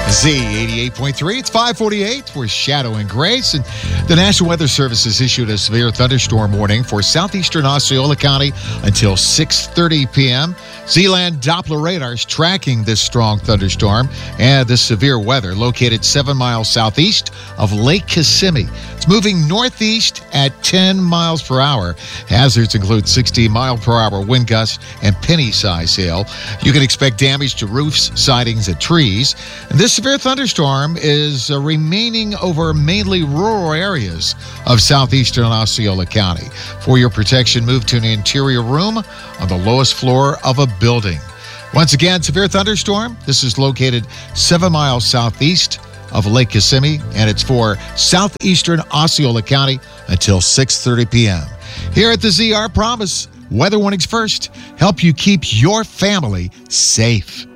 Z88.3, it's 548 for Shadow and Grace. And the National Weather Service has issued a severe thunderstorm warning for southeastern Osceola County until 6:30 p.m. Z-Land Doppler radars tracking this strong thunderstorm and this severe weather located 7 miles southeast of Lake Kissimmee. It's moving northeast at 10 miles per hour. Hazards include 60-mile-per-hour wind gusts and penny-size hail. You can expect damage to roofs, sidings, and trees. And this severe thunderstorm is remaining over mainly rural areas of southeastern Osceola County. For your protection, move to an interior room on the lowest floor of a building. Once again, severe thunderstorm. This is located 7 miles southeast of Lake Kissimmee, and it's for southeastern Osceola County until 6:30 p.m. Here at the ZR Promise, weather warnings first help you keep your family safe.